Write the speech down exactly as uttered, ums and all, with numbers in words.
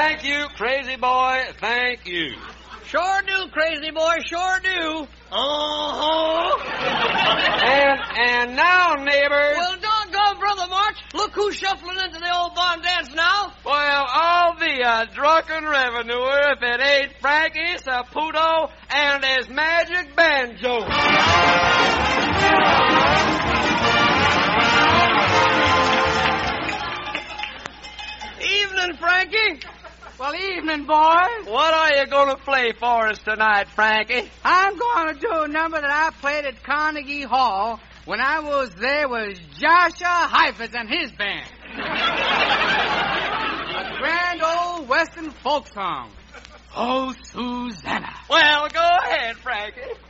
Thank you, crazy boy. Thank you. Sure do, crazy boy, sure do. Uh-huh. And, and now, neighbors... Well, doggone, Brother March, look who's shuffling into the old barn dance now. Well, I'll be a drunken revenuer if it ain't Frankie Saputo and his magic banjo. Evening, Frankie. Well, evening, boys. What are you going to play for us tonight, Frankie? I'm going to do a number that I played at Carnegie Hall when I was there with Joshua Heifetz and his band. A grand old Western folk song. Oh, Susanna. Well, go ahead, Frankie.